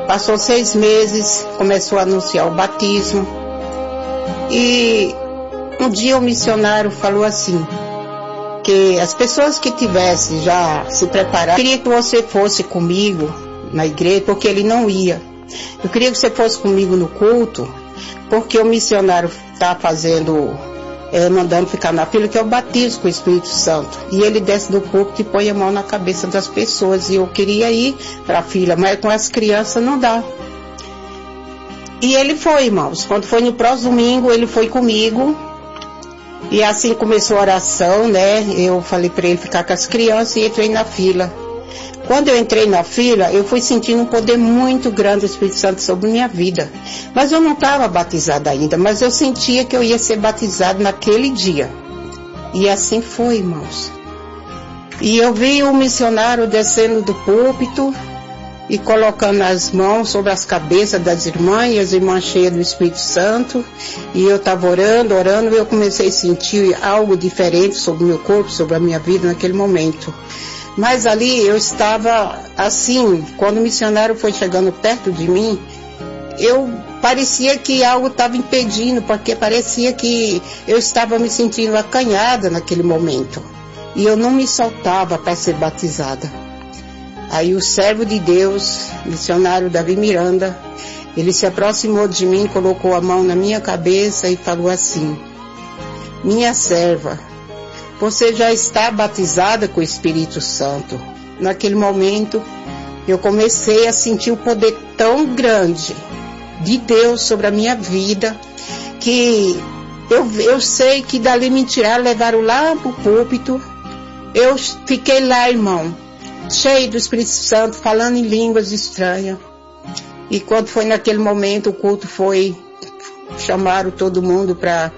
Passou 6 meses, começou a anunciar o batismo. E um dia o missionário falou assim, que as pessoas que tivessem já se preparado, eu queria que você fosse comigo na igreja, porque ele não ia. Eu queria que você fosse comigo no culto, porque o missionário está mandando ficar na fila, que é o batismo com o Espírito Santo. E ele desce do púlpito e põe a mão na cabeça das pessoas. E eu queria ir para a fila, mas com as crianças não dá. E ele foi, irmãos. Quando foi no próximo domingo, ele foi comigo. E assim começou a oração, né? Eu falei para ele ficar com as crianças e entrei na fila. Quando eu entrei na fila, eu fui sentindo um poder muito grande do Espírito Santo sobre minha vida. Mas eu não estava batizada ainda, mas eu sentia que eu ia ser batizada naquele dia. E assim foi, irmãos. E eu vi o missionário descendo do púlpito e colocando as mãos sobre as cabeças das irmãs, e as irmãs cheias do Espírito Santo. E eu estava orando, e eu comecei a sentir algo diferente sobre o meu corpo, sobre a minha vida naquele momento. Mas ali eu estava assim, quando o missionário foi chegando perto de mim, parecia que algo estava impedindo, porque parecia que eu estava me sentindo acanhada naquele momento. E eu não me soltava para ser batizada. Aí o servo de Deus, missionário Davi Miranda, ele se aproximou de mim, colocou a mão na minha cabeça e falou assim: minha serva, você já está batizada com o Espírito Santo. Naquele momento, eu comecei a sentir o poder tão grande de Deus sobre a minha vida, que eu sei que dali me tiraram, levaram lá para o púlpito. Eu fiquei lá, irmão, cheio do Espírito Santo, falando em línguas estranhas. E quando foi naquele momento, o culto foi, chamaram todo mundo para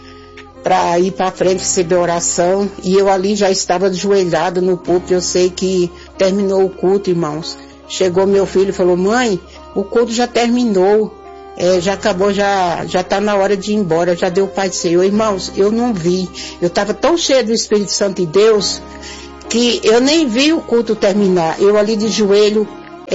ir para frente receber oração, e eu ali já estava ajoelhada no púlpito. Eu sei que terminou o culto, irmãos. Chegou meu filho e falou: mãe, o culto já terminou, já acabou, já está na hora de ir embora, já deu Pai do Senhor. Irmãos, eu não vi, eu estava tão cheia do Espírito Santo de Deus, que eu nem vi o culto terminar. Eu ali de joelho,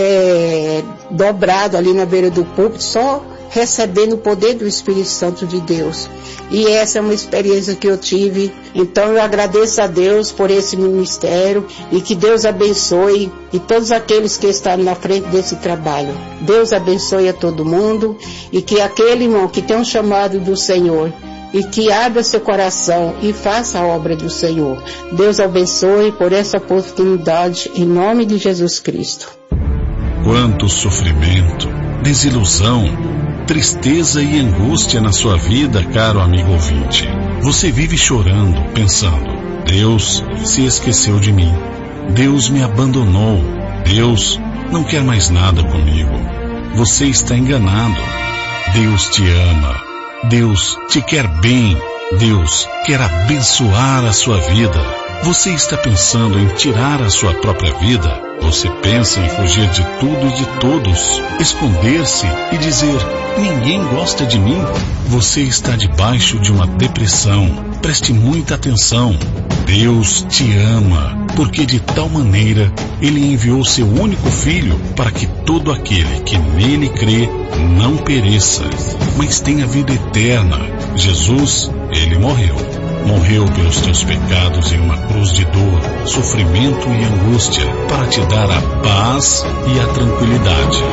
dobrado ali na beira do púlpito, só recebendo o poder do Espírito Santo de Deus. E essa é uma experiência que eu tive. Então eu agradeço a Deus por esse ministério, e que Deus abençoe e todos aqueles que estão na frente desse trabalho. Deus abençoe a todo mundo, e que aquele irmão que tem um chamado do Senhor, e que abra seu coração e faça a obra do Senhor. Deus abençoe por essa oportunidade, em nome de Jesus Cristo. Quanto sofrimento, desilusão, tristeza e angústia na sua vida, caro amigo ouvinte. Você vive chorando, pensando: Deus se esqueceu de mim, Deus me abandonou, Deus não quer mais nada comigo. Você está enganado. Deus te ama, Deus te quer bem, Deus quer abençoar a sua vida. Você está pensando em tirar a sua própria vida? Você pensa em fugir de tudo e de todos, esconder-se e dizer: ninguém gosta de mim? Você está debaixo de uma depressão. Preste muita atenção. Deus te ama, porque de tal maneira Ele enviou seu único Filho, para que todo aquele que nele crê não pereça, mas tenha vida eterna. Jesus, Ele morreu pelos teus pecados em uma cruz de dor, sofrimento e angústia, para te dar a paz e a tranquilidade.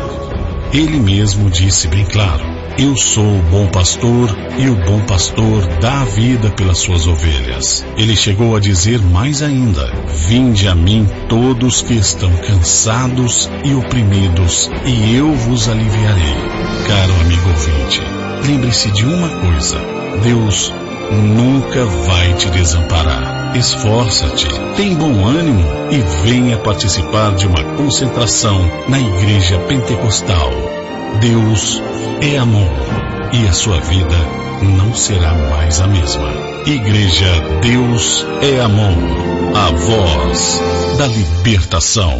Ele mesmo disse bem claro: eu sou o bom pastor, e o bom pastor dá a vida pelas suas ovelhas. Ele chegou a dizer mais ainda: vinde a mim todos que estão cansados e oprimidos, e eu vos aliviarei. Caro amigo ouvinte, lembre-se de uma coisa: Deus nunca vai te desamparar. Esforça-te, tem bom ânimo e venha participar de uma concentração na Igreja Pentecostal. Deus é amor, e a sua vida não será mais a mesma. Igreja Deus é Amor, a voz da libertação.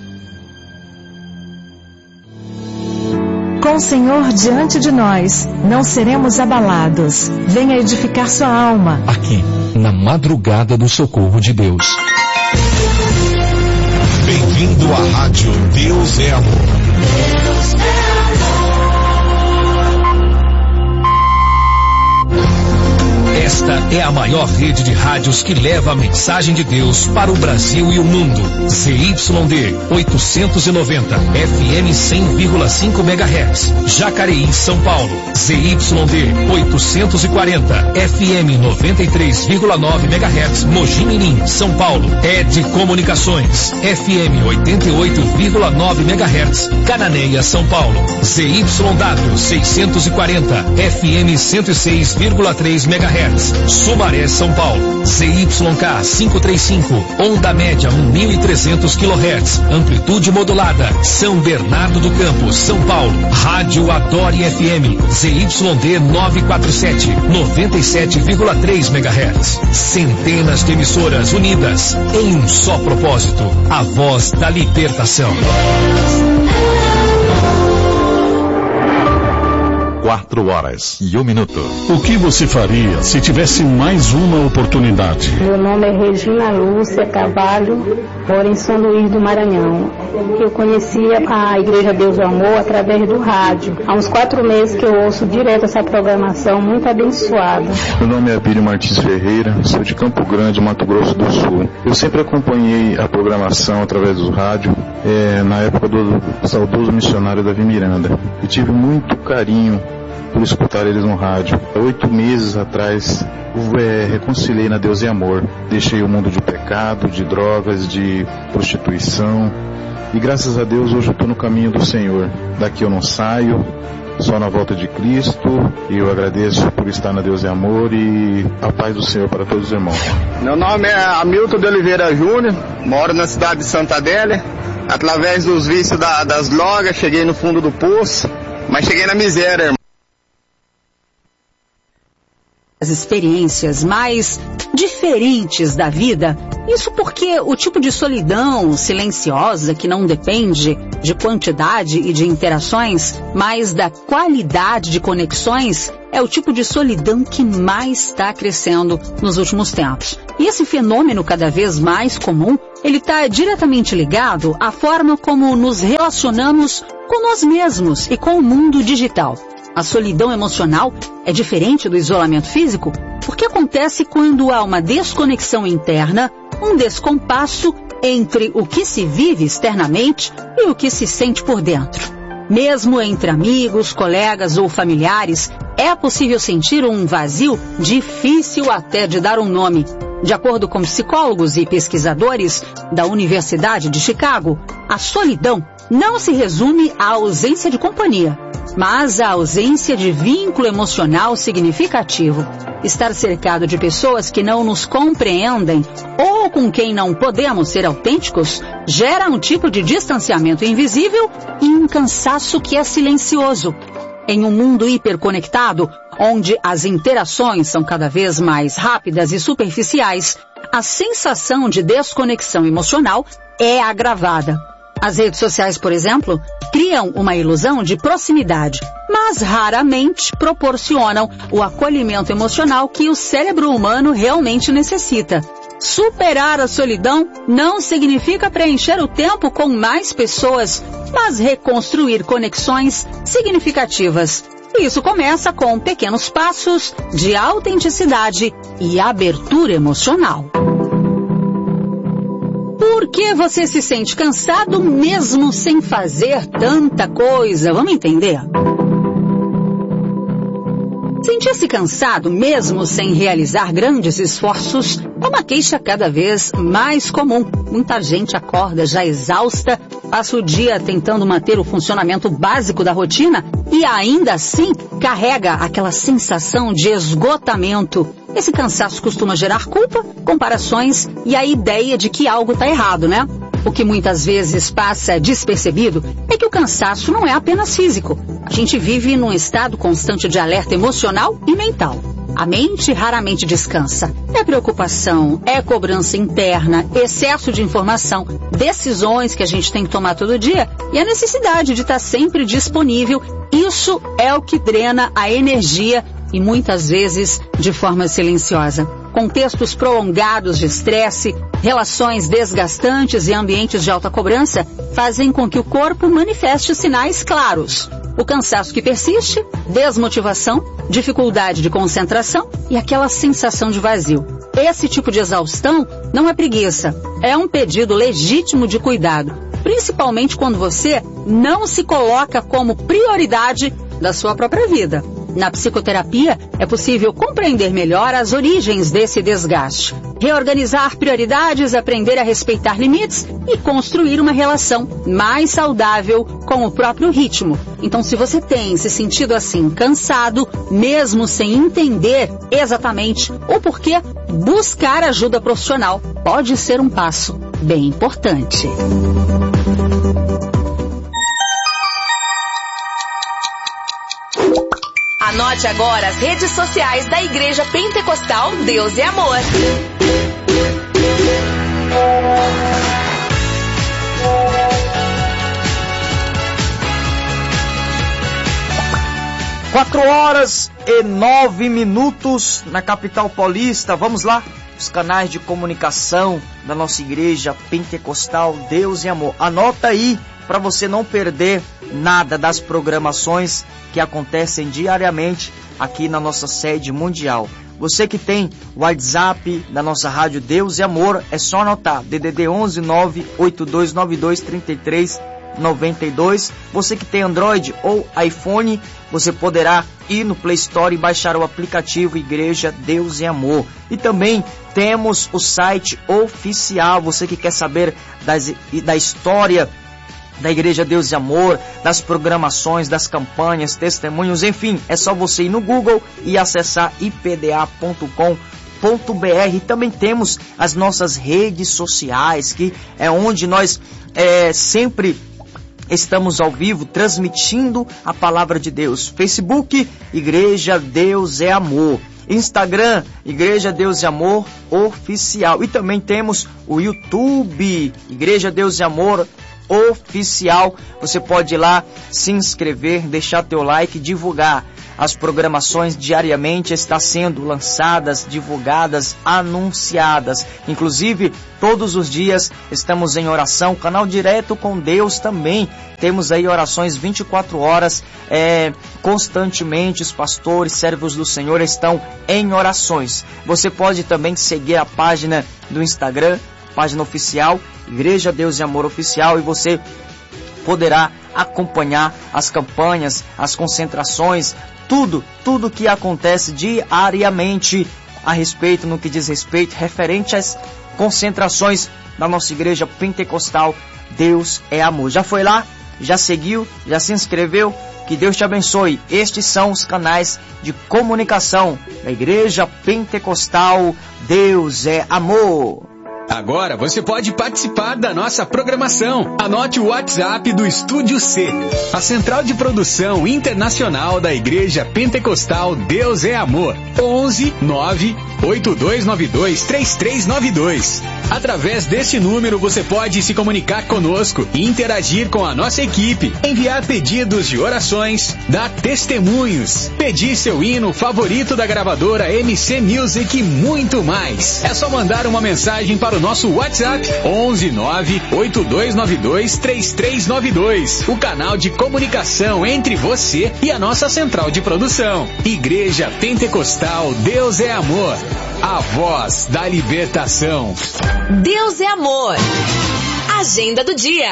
Com o Senhor diante de nós, não seremos abalados. Venha edificar sua alma. Aqui, na madrugada do socorro de Deus. Bem-vindo à rádio Deus é Amor. é a maior rede de rádios que leva a mensagem de Deus para o Brasil e o mundo. ZYD 890, FM 100,5 MHz, Jacareí, São Paulo. ZYD 840, FM 93,9 MHz, Mogi Mirim, São Paulo. ED Comunicações, FM 88,9 MHz, Cananéia, São Paulo. ZYW 640, FM 106,3 MHz, Sumaré, São Paulo. ZYK 535, onda média 1.300 kHz, amplitude modulada, São Bernardo do Campo, São Paulo. Rádio Adore FM, ZYD 947, 97,3 MHz. Centenas de emissoras unidas em um só propósito, a voz da libertação. 4h01. O que você faria se tivesse mais uma oportunidade? Meu nome é Regina Lúcia Carvalho, moro em São Luís do Maranhão. Eu conhecia a Igreja Deus do Amor através do rádio. Há uns 4 meses que eu ouço direto essa programação, muito abençoada. Meu nome é Abílio Martins Ferreira, sou de Campo Grande, Mato Grosso do Sul. Eu sempre acompanhei a programação através do rádio, na época do saudoso missionário Davi Miranda, e tive muito carinho por escutar eles no rádio. 8 meses atrás, reconciliei na Deus e Amor. Deixei o mundo de pecado, de drogas, de prostituição. E graças a Deus hoje eu estou no caminho do Senhor. Daqui eu não saio, só na volta de Cristo. E eu agradeço por estar na Deus e Amor e a paz do Senhor para todos os irmãos. Meu nome é Hamilton de Oliveira Júnior, moro na cidade de Santa Adélia. Através dos vícios das drogas, cheguei no fundo do poço, mas cheguei na miséria, irmão. As experiências mais diferentes da vida, isso porque o tipo de solidão silenciosa que não depende de quantidade e de interações, mas da qualidade de conexões, é o tipo de solidão que mais está crescendo nos últimos tempos. E esse fenômeno cada vez mais comum, ele está diretamente ligado à forma como nos relacionamos com nós mesmos e com o mundo digital. A solidão emocional é diferente do isolamento físico porque acontece quando há uma desconexão interna, um descompasso entre o que se vive externamente e o que se sente por dentro. Mesmo entre amigos, colegas ou familiares, é possível sentir um vazio difícil até de dar um nome. De acordo com psicólogos e pesquisadores da Universidade de Chicago, a solidão não se resume à ausência de companhia, mas à ausência de vínculo emocional significativo. Estar cercado de pessoas que não nos compreendem ou com quem não podemos ser autênticos gera um tipo de distanciamento invisível e um cansaço que é silencioso. Em um mundo hiperconectado, onde as interações são cada vez mais rápidas e superficiais, a sensação de desconexão emocional é agravada. As redes sociais, por exemplo, criam uma ilusão de proximidade, mas raramente proporcionam o acolhimento emocional que o cérebro humano realmente necessita. Superar a solidão não significa preencher o tempo com mais pessoas, mas reconstruir conexões significativas. Isso começa com pequenos passos de autenticidade e abertura emocional. Por que você se sente cansado mesmo sem fazer tanta coisa? Vamos entender? Sentir-se cansado mesmo sem realizar grandes esforços é uma queixa cada vez mais comum. Muita gente acorda já exausta, passa o dia tentando manter o funcionamento básico da rotina e ainda assim carrega aquela sensação de esgotamento. Esse cansaço costuma gerar culpa, comparações e a ideia de que algo está errado, né? O que muitas vezes passa despercebido é que o cansaço não é apenas físico. A gente vive num estado constante de alerta emocional e mental. A mente raramente descansa. É preocupação, é cobrança interna, excesso de informação, decisões que a gente tem que tomar todo dia e a necessidade de estar sempre disponível. Isso é o que drena a energia e muitas vezes de forma silenciosa. Contextos prolongados de estresse, relações desgastantes e ambientes de alta cobrança fazem com que o corpo manifeste sinais claros. O cansaço que persiste, desmotivação, dificuldade de concentração e aquela sensação de vazio. Esse tipo de exaustão não é preguiça, é um pedido legítimo de cuidado, principalmente quando você não se coloca como prioridade da sua própria vida. Na psicoterapia, é possível compreender melhor as origens desse desgaste, reorganizar prioridades, aprender a respeitar limites e construir uma relação mais saudável com o próprio ritmo. Então, se você tem se sentido assim, cansado, mesmo sem entender exatamente o porquê, buscar ajuda profissional pode ser um passo bem importante. Anote agora as redes sociais da Igreja Pentecostal Deus é Amor. Quatro horas e 9 minutos na capital paulista. Vamos lá, os canais de comunicação da nossa Igreja Pentecostal Deus é Amor. Anota aí para você não perder nada das programações que acontecem diariamente aqui na nossa sede mundial. Você que tem o WhatsApp da nossa rádio Deus e Amor, é só anotar DDD 11 98292 3392. Você que tem Android ou iPhone, você poderá ir no Play Store e baixar o aplicativo Igreja Deus e Amor. E também temos o site oficial. Você que quer saber da história da Igreja Deus e Amor, das programações, das campanhas, testemunhos, enfim, é só você ir no Google e acessar ipda.com.br. Também temos as nossas redes sociais, que é onde nós sempre estamos ao vivo, transmitindo a palavra de Deus. Facebook, Igreja Deus é Amor. Instagram, Igreja Deus e Amor Oficial. E também temos o YouTube, Igreja Deus e Amor Oficial. Você pode ir lá, se inscrever, deixar teu like, divulgar. As programações diariamente estão sendo lançadas, divulgadas, anunciadas. Inclusive, todos os dias estamos em oração, canal direto com Deus também. Temos aí orações 24 horas, constantemente os pastores, servos do Senhor estão em orações. Você pode também seguir a página do Instagram, página oficial, Igreja Deus e Amor Oficial, e você poderá acompanhar as campanhas, as concentrações, tudo que acontece diariamente a respeito, no que diz respeito, referente às concentrações da nossa Igreja Pentecostal Deus é Amor. Já foi lá? Já seguiu? Já se inscreveu? Que Deus te abençoe. Estes são os canais de comunicação da Igreja Pentecostal Deus é Amor. Agora você pode participar da nossa programação. Anote o WhatsApp do Estúdio C, a central de produção internacional da Igreja Pentecostal Deus é Amor. 11 9 8292 3392. Através deste número você pode se comunicar conosco e interagir com a nossa equipe, enviar pedidos de orações, dar testemunhos, pedir seu hino favorito da gravadora MC Music e muito mais. É só mandar uma mensagem para o nosso WhatsApp 11 9 8292 3392. O canal de comunicação entre você e a nossa central de produção. Igreja Pentecostal Deus é Amor, a voz da libertação. Deus é Amor. Agenda do dia.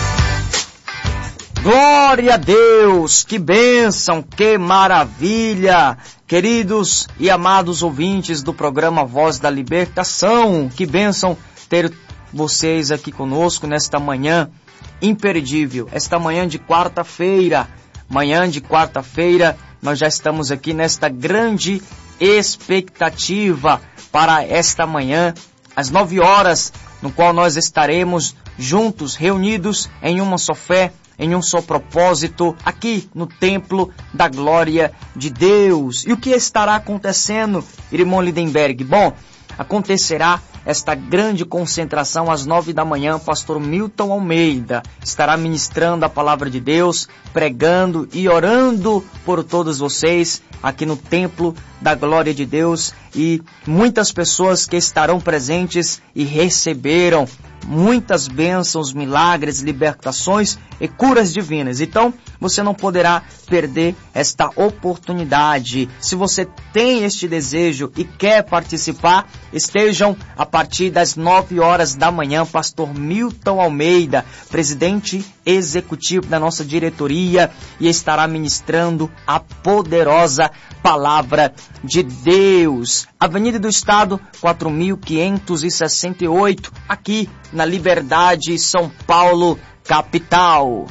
Glória a Deus, que bênção, que maravilha. Queridos e amados ouvintes do programa Voz da Libertação, que bênção ter vocês aqui conosco nesta manhã imperdível, esta manhã de quarta-feira. Manhã de quarta-feira, nós já estamos aqui nesta grande expectativa para esta manhã, às 9 horas, no qual nós estaremos juntos, reunidos em uma só fé, em um só propósito, aqui no Templo da Glória de Deus. E o que estará acontecendo, irmão Lindenberg? Bom, acontecerá esta grande concentração às 9 da manhã. Pastor Milton Almeida estará ministrando a palavra de Deus, pregando e orando por todos vocês aqui no Templo da Glória de Deus, e muitas pessoas que estarão presentes e receberam muitas bênçãos, milagres, libertações e curas divinas. Então, você não poderá perder esta oportunidade. Se você tem este desejo e quer participar, estejam a partir das 9 horas da manhã. Pastor Milton Almeida, presidente executivo da nossa diretoria, e estará ministrando a poderosa palavra de Deus. Avenida do Estado, 4568, aqui na Liberdade, São Paulo, capital.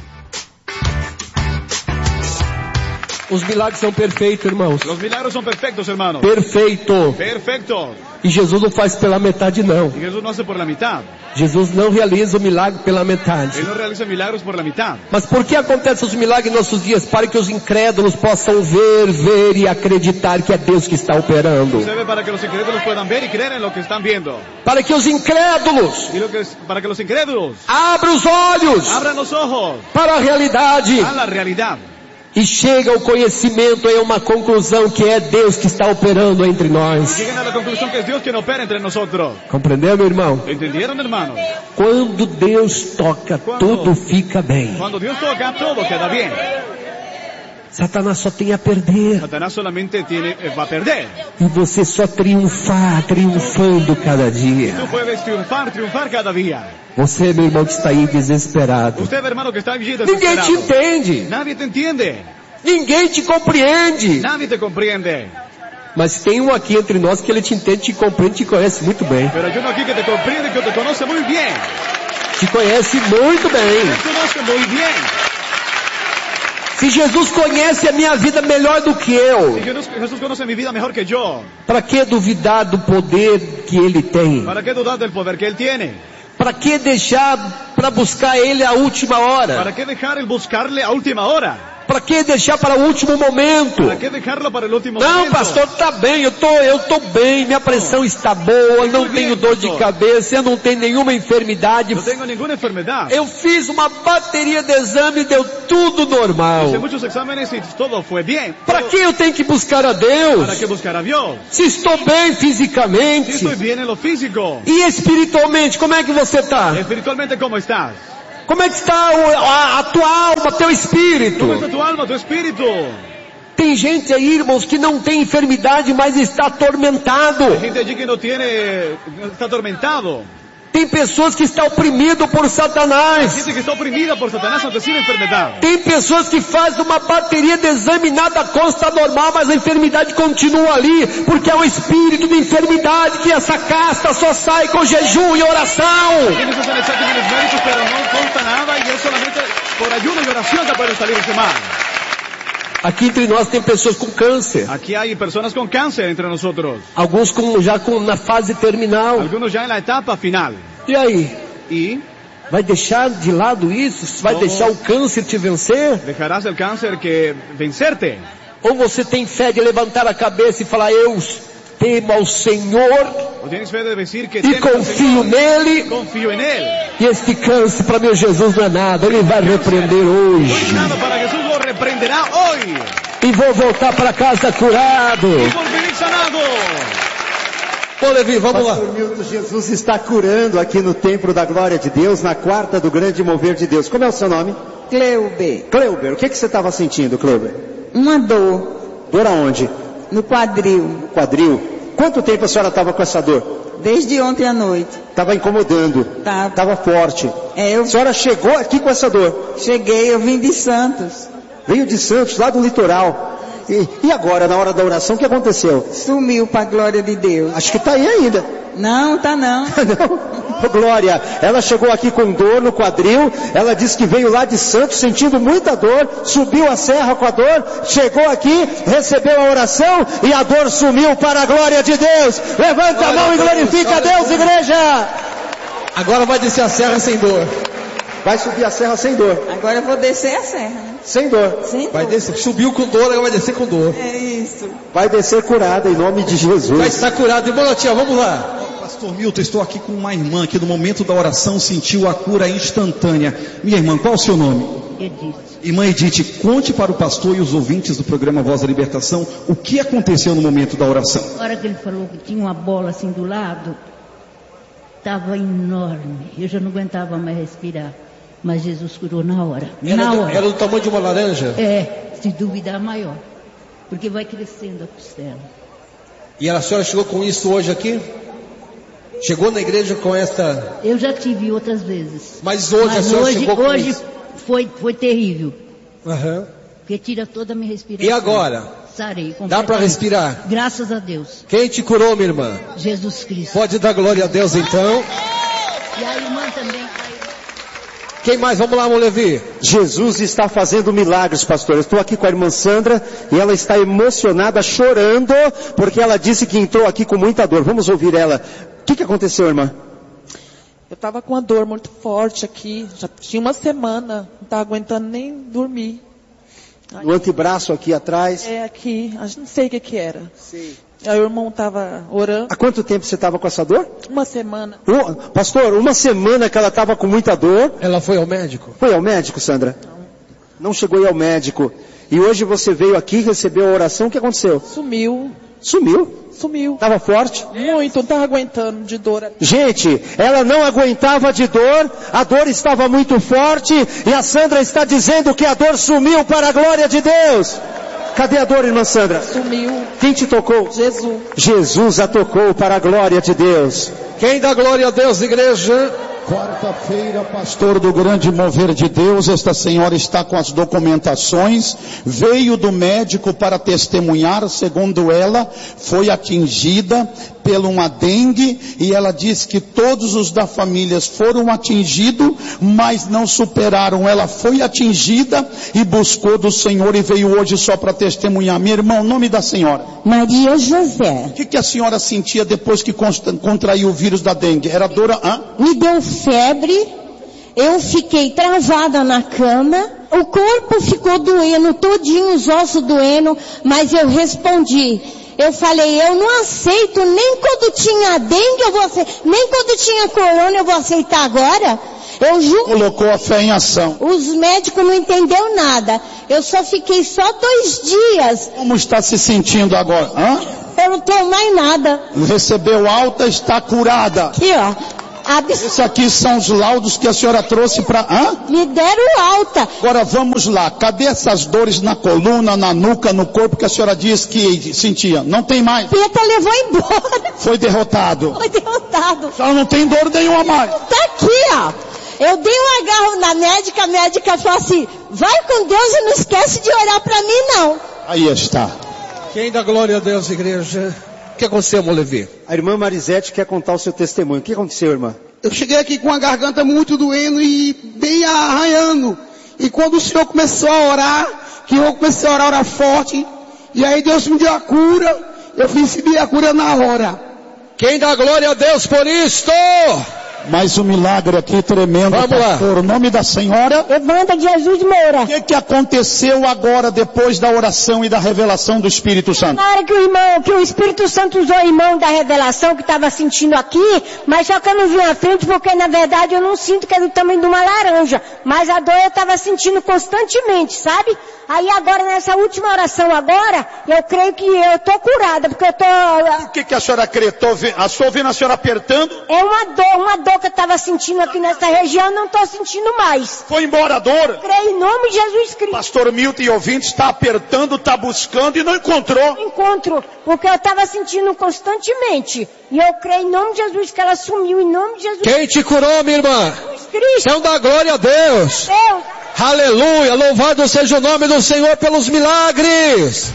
Os milagres são perfeitos, irmãos. Los milagros son perfectos, hermanos. Perfeito. Perfecto. E Jesus não faz pela metade, não. Y Jesús no hace por la mitad. Jesus não realiza o milagre pela metade. Él no realiza milagros por la mitad. Mas por que acontecem os milagres em nossos dias? Para que os incrédulos possam ver e acreditar que é Deus que está operando. Para que los incrédulos puedan ver y creer en lo que están viendo. Para que os incrédulos para que los incrédulos abram os olhos. Abran los ojos para a realidade. A la realidad. E chega ao conhecimento e uma conclusão que é Deus que está operando entre nós. Lleguen a la conclusión que es Dios quien opera entre nosotros. Compreendeu, meu irmão? ¿Entendieron, hermano? Quando Deus toca, tudo fica bem. Cuando Dios toca, todo queda bien. Satanás só tem a perder. Satanás solamente va a perder. E você só triunfando cada dia. Tú puedes triunfar cada día. Você, meu irmão, que está aí desesperado. Usted, hermano, que está allí desesperado. Ninguém te entende. Nadie te entiende. Ninguém te compreende. Nadie te comprende. Mas tem um aqui entre nós que ele te entende, te compreende, te conhece muito bem. Pero hay uno aquí que te comprende, que te conoce muy bien. Te conhece muito bem. Te conoce muy bien. Se Jesus conhece a minha vida melhor do que eu, Jesus conoce mi vida mejor que yo. Para que duvidar do poder que Ele tem? Para que dudar del poder que Él tiene? Para que deixar para buscar Ele a última hora? Para que dejar el buscarle a última hora? Para que deixar para o último momento? Para que dejarlo para el último momento? Não, pastor, tá bem, eu tô bem, minha pressão está boa, não tenho dor de cabeça, eu não tenho nenhuma enfermidade. Não tenho nenhuma enfermidade. Eu fiz uma bateria de exame e deu tudo normal. Fiz muitos exames e tudo foi bem. Para que eu tenho que buscar a Deus? Para que buscar a Deus? Se estou bem fisicamente. Se estou bem em lo físico. E espiritualmente, como é que você está? Espiritualmente, como estás? Como é que está a tua alma, teu espírito? Como está tu alma, tu espírito? Tem gente aí, irmãos, que não tem enfermidade, mas está atormentado. Tem gente aí que não tem, está atormentado. Tem pessoas que estão oprimidas por Satanás. Tem gente que está oprimida por Satanás, não tem enfermidade. Tem pessoas que fazem uma bateria de exame, nada consta normal, mas a enfermidade continua ali, porque é um espírito de enfermidade que essa casta só sai com jejum e oração. Tem esos exámenes médicos, pero não consta nada, e é solamente por ayuno e oração que pode sair esse mal. Aqui entre nós tem pessoas com câncer. Aqui há pessoas com câncer entre nós. Alguns já na fase terminal. Alguns já na etapa final. E aí? E? Vai deixar de lado isso? Vai deixar o câncer te vencer? Dejarás o câncer que vencerte? Ou você tem fé de levantar a cabeça e falar, eu temo ao Senhor e confio nele, confio em Ele. E este câncer para meu Jesus não é nada, Ele vai repreender hoje. Não é nada, para Jesus lo repreenderá hoje. E vou voltar para casa curado. E volverei sanado. Ô Levi, vamos lá. Pastor Milton, Jesus está curando aqui no Templo da Glória de Deus, na quarta do Grande Mover de Deus. Como é o seu nome? Cleuber. Cleuber, o que você estava sentindo, Cleuber? Uma dor. Dor aonde? No quadril. No quadril? Quanto tempo a senhora estava com essa dor? Desde ontem à noite. Estava incomodando? Estava forte. A senhora chegou aqui com essa dor? Cheguei, eu vim de Santos. Veio de Santos, lá do litoral. E agora, na hora da oração, o que aconteceu? Sumiu para a glória de Deus. Acho que está aí ainda. Não, tá não. Não? Glória, ela chegou aqui com dor no quadril, ela disse que veio lá de Santos sentindo muita dor, subiu a serra com a dor, chegou aqui, recebeu a oração e a dor sumiu para a glória de Deus. Levanta a mão e glorifica a Deus, igreja. Agora vai descer a serra sem dor. Vai subir a serra sem dor. Agora eu vou descer a serra, né? Sem dor. Sem vai dor. Descer, subiu com dor, agora vai descer com dor. É isso. Vai descer curada em nome de Jesus. Vai estar curado. Irmão Tia, vamos lá. Pastor Milton, estou aqui com uma irmã que no momento da oração sentiu a cura instantânea. Minha irmã, qual é o seu nome? Edith. Irmã Edith, conte para o pastor e os ouvintes do programa Voz da Libertação o que aconteceu no momento da oração. Na hora que ele falou que tinha uma bola assim do lado, estava enorme. Eu já não aguentava mais respirar. Mas Jesus curou na hora. Era do tamanho de uma laranja? É, se duvidar maior. Porque vai crescendo a costela. E a senhora chegou com isso hoje aqui? Chegou na igreja com esta... Eu já tive outras vezes. Mas hoje a senhora chegou com isso? Hoje foi terrível. Uhum. Porque tira toda a minha respiração. E agora? Sarei. Dá para respirar? Graças a Deus. Quem te curou, minha irmã? Jesus Cristo. Pode dar glória a Deus então. E a irmã também. Quem mais? Vamos lá, Levi. Jesus está fazendo milagres, pastor. Eu estou aqui com a irmã Sandra e ela está emocionada, chorando, porque ela disse que entrou aqui com muita dor. Vamos ouvir ela. O que aconteceu, irmã? Eu estava com uma dor muito forte aqui. Já tinha uma semana. Não estava aguentando nem dormir. O antebraço aqui atrás. É, aqui. Não sei o que era. Sei. Aí o irmão estava orando. Há quanto tempo você estava com essa dor? Uma semana. Pastor, uma semana que ela estava com muita dor. Ela foi ao médico? Foi ao médico, Sandra? Não chegou a ir ao médico. E hoje você veio aqui, recebeu a oração, o que aconteceu? Sumiu. Sumiu? Sumiu. Estava forte? Muito, não estava aguentando de dor. Gente, ela não aguentava de dor, a dor estava muito forte, e a Sandra está dizendo que a dor sumiu para a glória de Deus. Cadê a dor, irmã Sandra? Sumiu. Quem te tocou? Jesus. Jesus a tocou para a glória de Deus. Quem dá glória a Deus, igreja? Quarta-feira, pastor do grande mover de Deus, esta senhora está com as documentações, veio do médico para testemunhar, segundo ela, foi atingida pelo uma dengue, e ela diz que todos os da família foram atingidos, mas não superaram. Ela foi atingida e buscou do Senhor e veio hoje só para testemunhar. Minha irmã, o nome da senhora? Maria José. O que a senhora sentia depois que contraiu o vírus da dengue? Era dor? Me deu febre, eu fiquei travada na cama, o corpo ficou doendo, todinho os ossos doendo, mas eu respondi. Eu falei, eu não aceito, nem quando tinha dengue eu vou aceitar, nem quando tinha corona eu vou aceitar agora. Eu juro. Colocou a fé em ação. Os médicos não entenderam nada. Eu só fiquei só 2 dias. Como está se sentindo agora? Eu não tenho mais nada. Recebeu alta, está curada. Aqui, ó. Esses aqui são os laudos que a senhora trouxe para... Me deram alta. Agora vamos lá. Cadê essas dores na coluna, na nuca, no corpo que a senhora disse que sentia? Não tem mais. Peta levou embora. Foi derrotado. Foi derrotado. A senhora não tem dor nenhuma mais. Tá aqui, ó. Eu dei um agarro na médica, a médica falou assim, vai com Deus e não esquece de orar para mim não. Aí está. Quem dá glória a Deus, igreja? O que aconteceu, Levi? A irmã Marisete quer contar o seu testemunho. O que aconteceu, irmã? Eu cheguei aqui com a garganta muito doendo e bem arranhando. E quando o Senhor começou a orar, que eu comecei a orar forte, e aí Deus me deu a cura, eu recebi a cura na hora. Quem dá glória a Deus por isto? Mais um milagre aqui tremendo. Vamos lá. O nome da senhora? Evandra de Jesus Moura. O que aconteceu agora depois da oração e da revelação do Espírito Santo? Na hora que o Espírito Santo usou o irmão da revelação que estava sentindo aqui, mas só que eu não vi na frente porque na verdade eu não sinto que é do tamanho de uma laranja, mas a dor eu estava sentindo constantemente, sabe? Aí agora nessa última oração agora, eu creio que eu tô curada, porque eu tô... O que a senhora crê? A sua ouvindo a senhora apertando? É uma dor que eu estava sentindo aqui nessa região, não estou sentindo mais. Foi embora a dor? Creio em nome de Jesus Cristo. Pastor Milton e ouvinte está apertando, está buscando e não encontrou. Não encontro, porque eu estava sentindo constantemente. E eu creio em nome de Jesus que ela sumiu, em nome de Jesus. Quem te curou, minha irmã? Jesus Cristo. Então dá glória a Deus. Deus. Aleluia, louvado seja o nome do Senhor pelos milagres.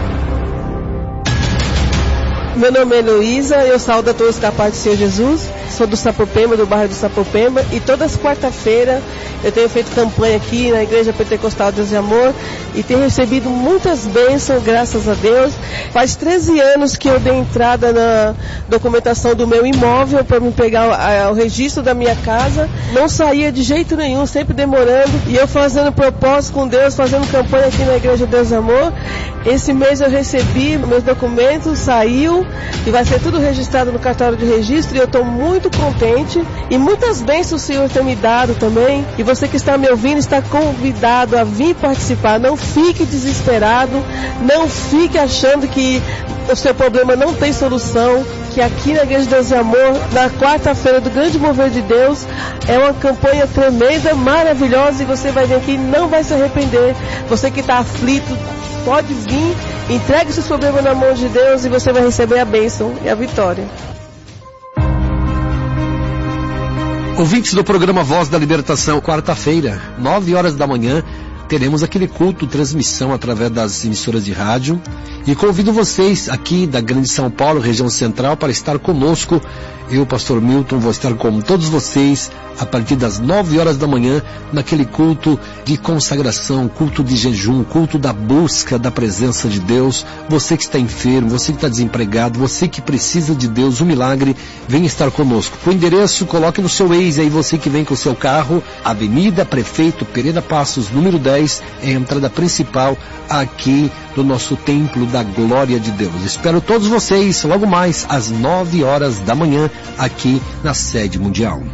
Meu nome é Heloísa, eu saúdo a todos da paz do Senhor Jesus. sou do Sapopemba, do bairro do Sapopemba, e todas quarta-feira eu tenho feito campanha aqui na Igreja Pentecostal Deus e Amor e tenho recebido muitas bênçãos, graças a Deus. Faz 13 anos que eu dei entrada na documentação do meu imóvel para me pegar o registro da minha casa. Não saía de jeito nenhum, sempre demorando, e eu fazendo propósito com Deus, fazendo campanha aqui na Igreja Deus e Amor. Esse mês eu recebi meus documentos, saiu e vai ser tudo registrado no cartório de registro, e eu estou muito contente, e muitas bênçãos o Senhor tem me dado também. E você que está me ouvindo está convidado a vir participar. Não fique desesperado, não fique achando que o seu problema não tem solução, que aqui na Igreja Deus e Amor, na quarta-feira do Grande Mover de Deus, é uma campanha tremenda, maravilhosa, e você vai vir aqui e não vai se arrepender. Você que está aflito, pode vir, entregue seus problemas na mão de Deus e você vai receber a bênção e a vitória. Ouvintes do programa Voz da Libertação, quarta-feira, 9 horas da manhã, teremos aquele culto, transmissão através das emissoras de rádio. E convido vocês aqui da Grande São Paulo, região central, para estar conosco. Eu, pastor Milton, vou estar com todos vocês a partir das 9 horas da manhã, naquele culto de consagração, culto de jejum, culto da busca da presença de Deus. Você que está enfermo, você que está desempregado, você que precisa de Deus, um milagre, venha estar conosco. O endereço, coloque no seu Waze aí, você que vem com o seu carro, Avenida Prefeito Pereira Passos, número 10, é a entrada principal aqui do nosso Templo da Glória de Deus. Espero todos vocês logo mais às 9 horas da manhã, aqui na sede mundial.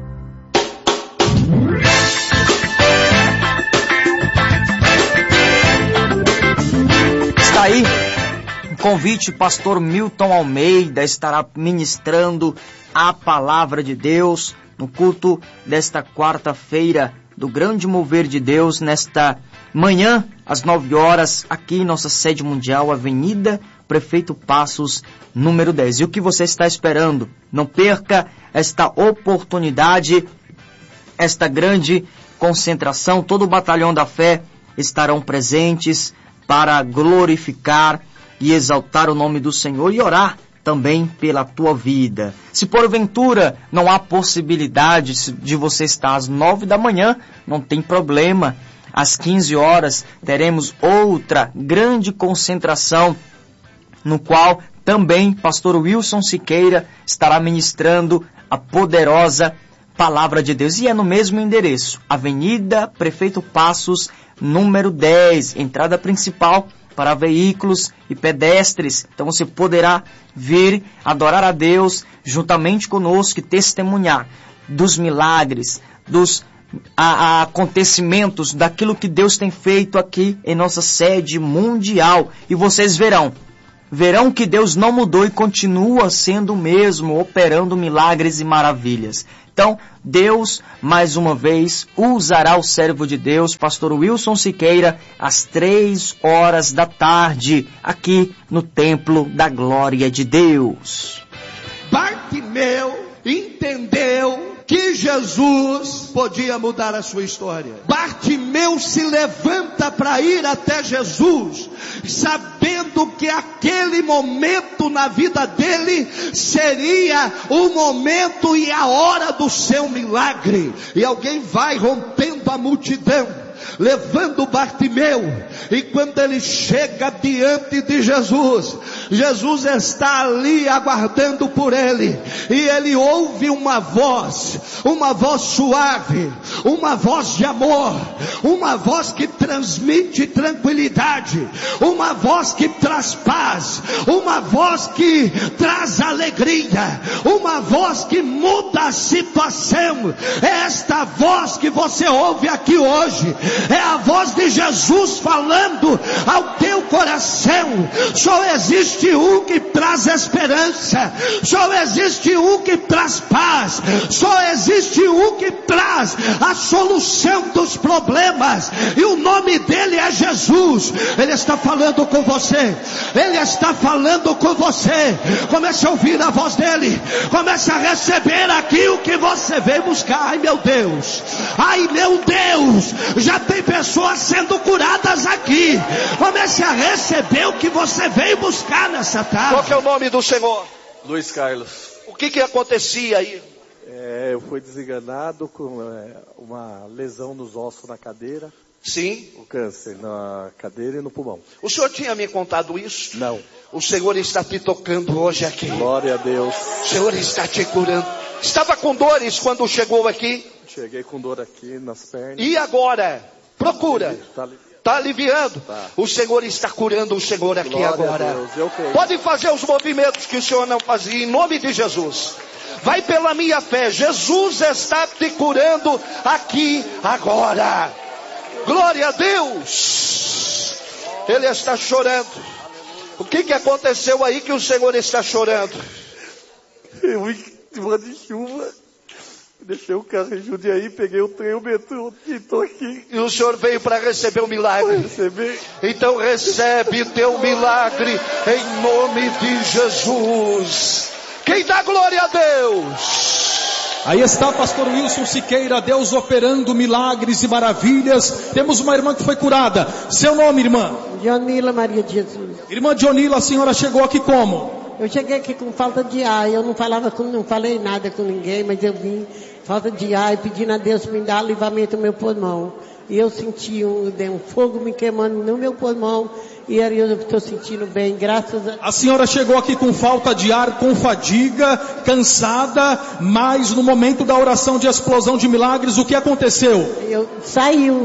Está aí um convite, pastor Milton Almeida estará ministrando a palavra de Deus no culto desta quarta-feira do Grande Mover de Deus, nesta manhã, às 9 horas, aqui em nossa sede mundial, Avenida Prefeito Passos, número 10. E o que você está esperando? Não perca esta oportunidade, esta grande concentração. Todo o batalhão da fé estarão presentes para glorificar e exaltar o nome do Senhor e orar também pela tua vida. Se porventura não há possibilidade de você estar às 9 da manhã, não tem problema. Às 15 horas teremos outra grande concentração, no qual também pastor Wilson Siqueira estará ministrando a poderosa palavra de Deus. E é no mesmo endereço, Avenida Prefeito Passos, número 10, entrada principal para veículos e pedestres. Então você poderá vir adorar a Deus juntamente conosco e testemunhar dos milagres, dos acontecimentos, daquilo que Deus tem feito aqui em nossa sede mundial. E vocês verão que Deus não mudou e continua sendo o mesmo, operando milagres e maravilhas. Então, Deus, mais uma vez, usará o servo de Deus, pastor Wilson Siqueira, às 3 horas da tarde, aqui no Templo da Glória de Deus. Bartimeu entendeu que Jesus podia mudar a sua história. Bartimeu se levanta para ir até Jesus, sabendo que aquele momento na vida dele seria o momento e a hora do seu milagre. E alguém vai rompendo a multidão, levando Bartimeu, e quando ele chega diante de Jesus, Jesus está ali aguardando por ele, e ele ouve uma voz suave, uma voz de amor, uma voz que transmite tranquilidade, uma voz que traz paz, uma voz que traz alegria, uma voz que muda a situação. É esta voz que você ouve aqui hoje, é a voz de Jesus falando ao teu coração. Só existe um que traz esperança, só existe um que traz paz, só existe um que traz a solução dos problemas, e o nome dele é Jesus. Ele está falando com você, ele está falando com você. Comece a ouvir a voz dele, comece a receber aqui o que você veio buscar. Ai meu Deus, já tem pessoas sendo curadas aqui. Comece a receber o que você veio buscar nessa tarde. Qual que é o nome do Senhor? Luiz Carlos. O que acontecia aí? Eu fui desenganado com uma lesão nos ossos na cadeira. Sim. O câncer na cadeira e no pulmão. O senhor tinha me contado isso? Não. O Senhor está te tocando hoje aqui. Glória a Deus. O Senhor está te curando. Estava com dores quando chegou aqui? Cheguei com dor aqui nas pernas. E agora? Procura. Está aliviando. Tá. O Senhor está curando o Senhor aqui. Glória agora. A Deus, eu creio. Pode fazer os movimentos que o Senhor não fazia, em nome de Jesus. Vai pela minha fé. Jesus está te curando aqui agora. Glória a Deus. Ele está chorando. O que aconteceu aí que o Senhor está chorando? Eu, em cima de chuva, deixei o carro em Jundiaí, peguei o trem, o metrô e estou aqui. E o Senhor veio para receber o milagre? Receber. Então recebe teu milagre em nome de Jesus. Quem dá glória a Deus? Aí está pastor Wilson Siqueira, Deus operando milagres e maravilhas. Temos uma irmã que foi curada. Seu nome, irmã? Dionila Maria de Jesus. Irmã Dionila, a senhora chegou aqui como? Eu cheguei aqui com falta de ar. Eu não falei nada com ninguém, mas eu vim falta de ar e pedindo a Deus me dar livramento no meu pulmão. E eu senti um fogo me queimando no meu pulmão. E aí eu estou sentindo bem, graças a... A senhora chegou aqui com falta de ar, com fadiga, cansada, mas no momento da oração de explosão de milagres, o que aconteceu? Saiu.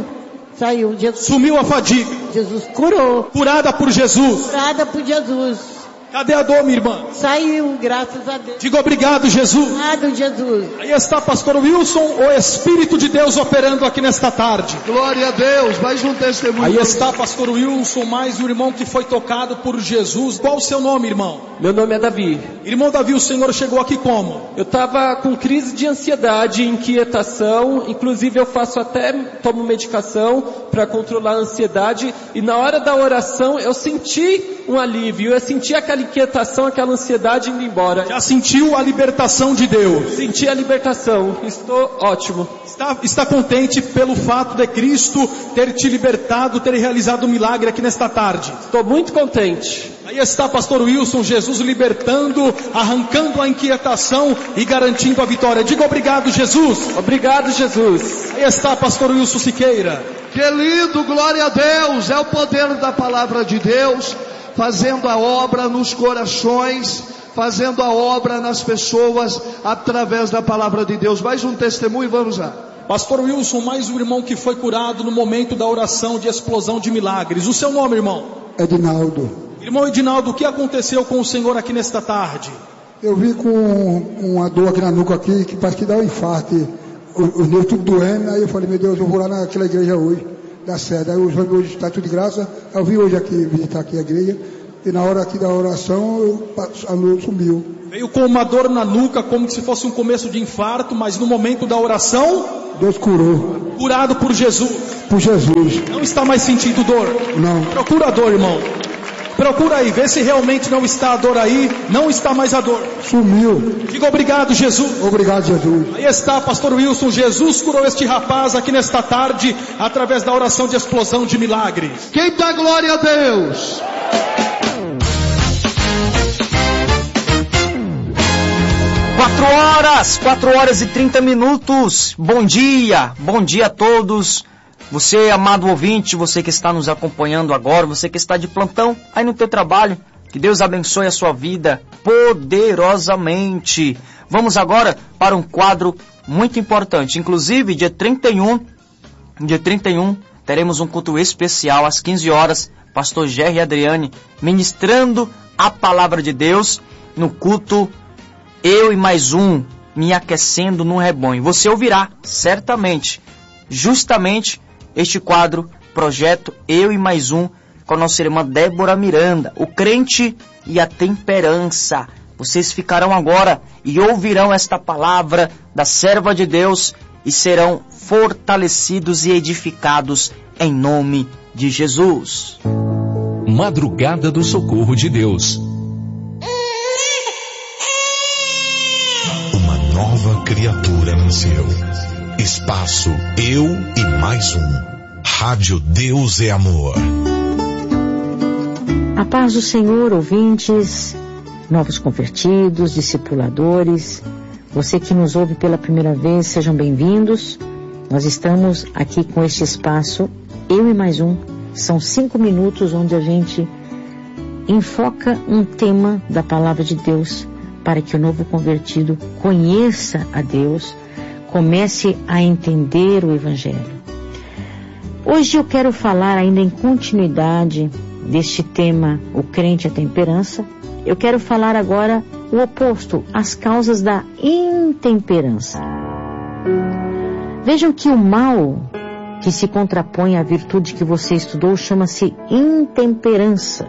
Jesus, sumiu a fadiga. Jesus curou. Curada por Jesus. Curada por Jesus. Cadê a dor, minha irmã? Saiu, graças a Deus. Diga obrigado, Jesus. Obrigado, Jesus. Aí está pastor Wilson, o Espírito de Deus operando aqui nesta tarde. Glória a Deus, mais um testemunho. Aí está pastor Wilson, mais um irmão que foi tocado por Jesus. Qual o seu nome, irmão? Meu nome é Davi. Irmão Davi, o senhor chegou aqui como? Eu estava com crise de ansiedade, inquietação, inclusive eu tomo medicação para controlar a ansiedade, e na hora da oração eu senti um alívio, eu senti aquela inquietação, aquela ansiedade indo embora. Já sentiu a libertação de Deus? Senti a libertação, estou ótimo. Está contente pelo fato de Cristo ter te libertado, ter realizado um milagre aqui nesta tarde? Estou muito contente. Aí está pastor Wilson, Jesus libertando, arrancando a inquietação e garantindo a vitória. Diga obrigado, Jesus. Obrigado, Jesus. Aí está pastor Wilson Siqueira. Querido, glória a Deus, é o poder da palavra de Deus, fazendo a obra nos corações, fazendo a obra nas pessoas, através da palavra de Deus. Mais um testemunho, vamos lá. Pastor Wilson, mais um irmão que foi curado no momento da oração de explosão de milagres. O seu nome, irmão? Edinaldo. Irmão Edinaldo, o que aconteceu com o senhor aqui nesta tarde? Eu vi com uma dor aqui na nuca aqui, que parece que dá um infarto. Os nervos tudo doendo, aí eu falei, meu Deus, eu vou lá naquela igreja hoje, da sede. Aí hoje está tudo de graça, eu vim hoje aqui, visitar aqui a igreja, e na hora aqui da oração, a luz sumiu. Veio com uma dor na nuca, como se fosse um começo de infarto, mas no momento da oração, Deus curou. Curado por Jesus. Por Jesus. Não está mais sentindo dor? Não. Procura a dor, irmão. Procura aí, vê se realmente não está a dor aí, não está mais a dor. Sumiu. Diga obrigado, Jesus. Obrigado, Jesus. Aí está, pastor Wilson, Jesus curou este rapaz aqui nesta tarde, através da oração de explosão de milagres. Quem dá glória a Deus? Quatro horas e 30 minutos. Bom dia a todos. Você, amado ouvinte, você que está nos acompanhando agora, você que está de plantão aí no teu trabalho, que Deus abençoe a sua vida poderosamente. Vamos agora para um quadro muito importante. Inclusive, dia 31, teremos um culto especial às 15 horas, pastor Jerry e Adriane ministrando a palavra de Deus no culto Eu e Mais Um, me aquecendo no rebanho. Você ouvirá, certamente, justamente este quadro, projeto Eu e Mais Um, com a nossa irmã Débora Miranda, o crente e a temperança. Vocês ficarão agora e ouvirão esta palavra da serva de Deus e serão fortalecidos e edificados em nome de Jesus. Madrugada do Socorro de Deus. Uma nova criatura nasceu. Espaço Eu e Mais Um. Rádio Deus é Amor. A paz do Senhor, ouvintes, novos convertidos, discipuladores. Você que nos ouve pela primeira vez, sejam bem-vindos. Nós estamos aqui com este espaço, Eu e Mais Um. São 5 minutos onde a gente enfoca um tema da palavra de Deus para que o novo convertido conheça a Deus, comece a entender o Evangelho. Hoje eu quero falar, ainda em continuidade deste tema, o crente e a temperança, eu quero falar agora o oposto, as causas da intemperança. Vejam que o mal que se contrapõe à virtude que você estudou chama-se intemperança.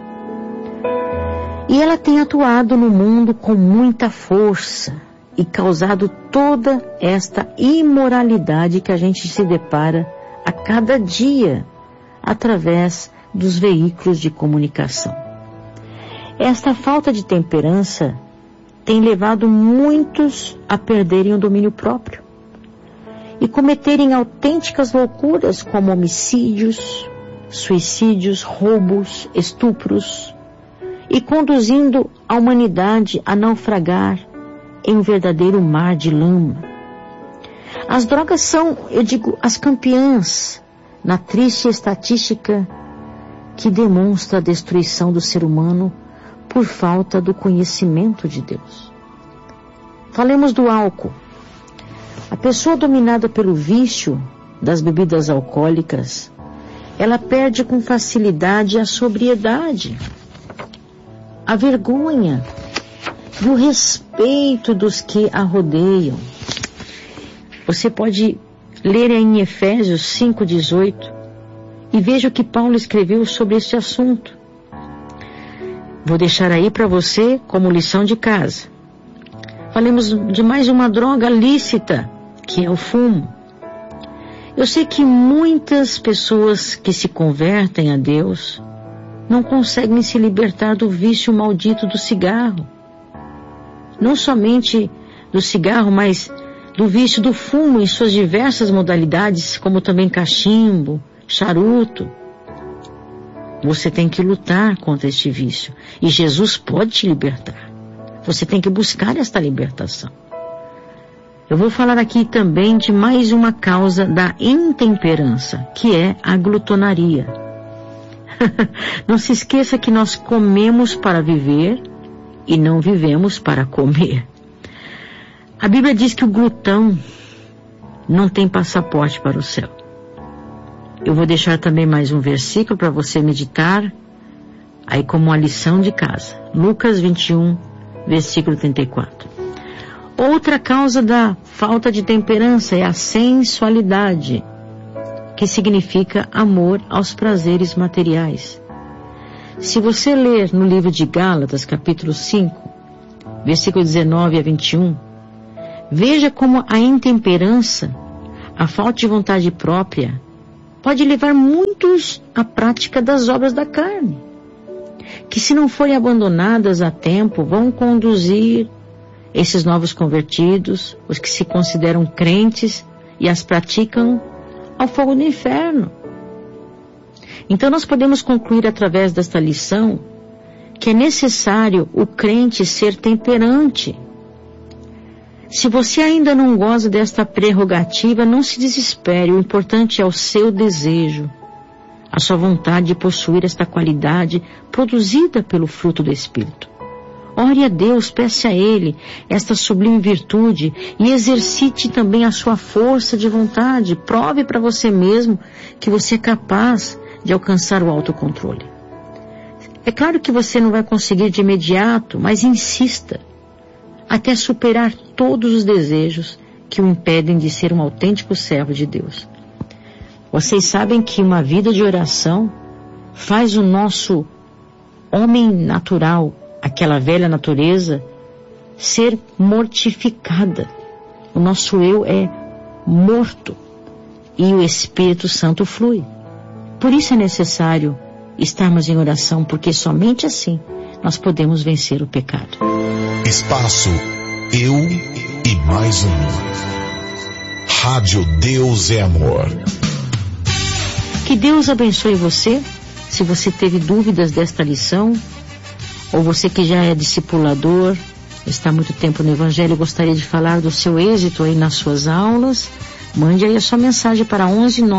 E ela tem atuado no mundo com muita força e causado toda esta imoralidade que a gente se depara a cada dia através dos veículos de comunicação. Esta falta de temperança tem levado muitos a perderem o domínio próprio e cometerem autênticas loucuras como homicídios, suicídios, roubos, estupros, e conduzindo a humanidade a naufragar em um verdadeiro mar de lama. As drogas são, eu digo, as campeãs na triste estatística que demonstra a destruição do ser humano por falta do conhecimento de Deus. Falemos do álcool. A pessoa dominada pelo vício das bebidas alcoólicas, ela perde com facilidade a sobriedade, a vergonha e o respeito dos que a rodeiam. Você pode ler em Efésios 5:18 e veja o que Paulo escreveu sobre este assunto. Vou deixar aí para você como lição de casa. Falemos de mais uma droga lícita, que é o fumo. Eu sei que muitas pessoas que se convertem a Deus não conseguem se libertar do vício maldito do cigarro. Não somente do cigarro, mas do vício do fumo em suas diversas modalidades, como também cachimbo, charuto. Você tem que lutar contra este vício. E Jesus pode te libertar. Você tem que buscar esta libertação. Eu vou falar aqui também de mais uma causa da intemperança, que é a glutonaria. Não se esqueça que nós comemos para viver e não vivemos para comer. A Bíblia diz que o glutão não tem passaporte para o céu. Eu vou deixar também mais um versículo para você meditar, aí como uma lição de casa. Lucas 21, versículo 34. Outra causa da falta de temperança é a sensualidade, que significa amor aos prazeres materiais. Se você ler no livro de Gálatas, capítulo 5, versículo 19 a 21, veja como a intemperança, a falta de vontade própria, pode levar muitos à prática das obras da carne, que se não forem abandonadas a tempo, vão conduzir esses novos convertidos, os que se consideram crentes e as praticam, ao fogo do inferno. Então nós podemos concluir através desta lição que é necessário o crente ser temperante. Se você ainda não goza desta prerrogativa, não se desespere, o importante é o seu desejo, a sua vontade de possuir esta qualidade produzida pelo fruto do Espírito. Ore a Deus, peça a Ele esta sublime virtude e exercite também a sua força de vontade. Prove para você mesmo que você é capaz de alcançar o autocontrole. É claro que você não vai conseguir de imediato, mas insista até superar todos os desejos que o impedem de ser um autêntico servo de Deus. Vocês sabem que uma vida de oração faz o nosso homem natural, aquela velha natureza, ser mortificada. O nosso eu é morto e o Espírito Santo flui. Por isso é necessário estarmos em oração, porque somente assim nós podemos vencer o pecado. Espaço Eu e Mais Um. Rádio Deus é Amor. Que Deus abençoe você. Se você teve dúvidas desta lição, ou você que já é discipulador, está há muito tempo no Evangelho e gostaria de falar do seu êxito aí nas suas aulas, mande aí a sua mensagem para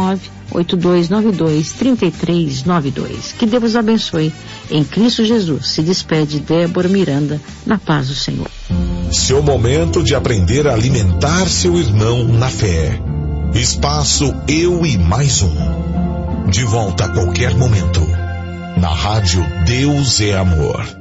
11982923392. Que Deus abençoe. Em Cristo Jesus, se despede Débora Miranda, na paz do Senhor. Seu momento de aprender a alimentar seu irmão na fé. Espaço Eu e Mais Um. De volta a qualquer momento. Na rádio Deus é Amor.